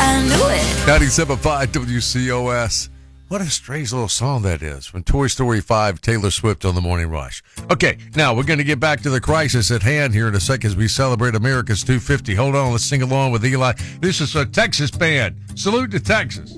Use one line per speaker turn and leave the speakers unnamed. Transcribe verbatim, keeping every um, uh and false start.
I knew it.
ninety-seven point five W C O S. What a strange little song that is from Toy Story five, Taylor Swift on the Morning Rush. Okay, now we're going to get back to the crisis at hand here in a second as we celebrate America's two fifty. Hold on, let's sing along with Eli. This is a Texas band. Salute to Texas.